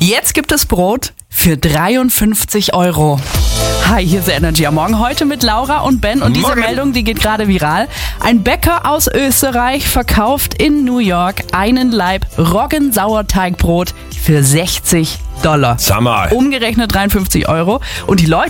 Jetzt gibt es Brot für 53 €. Hi, hier ist Energy am Morgen. Heute mit Laura und Ben. Und diese Meldung, die geht gerade viral. Ein Bäcker aus Österreich verkauft in New York einen Laib Roggensauerteigbrot für $60. Sag mal. Umgerechnet 53 €. Und die Leute